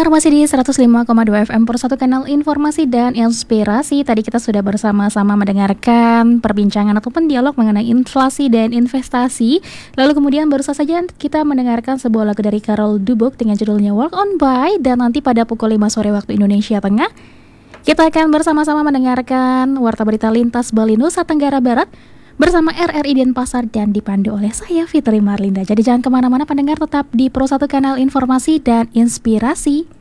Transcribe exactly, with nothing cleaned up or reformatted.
Pendengar masih di seratus lima koma dua F M Pro satu kanal informasi dan inspirasi. Tadi kita sudah bersama-sama mendengarkan perbincangan ataupun dialog mengenai inflasi dan investasi. Lalu kemudian baru saja kita mendengarkan sebuah lagu dari Carol Dubok dengan judulnya Walk On By. Dan nanti pada pukul lima sore waktu Indonesia Tengah, kita akan bersama-sama mendengarkan Warta Berita Lintas Bali Nusa Tenggara Barat bersama R R I Denpasar dan dipandu oleh saya Fitri Marlinda. Jadi jangan kemana-mana pendengar, tetap di Pro satu kanal informasi dan inspirasi.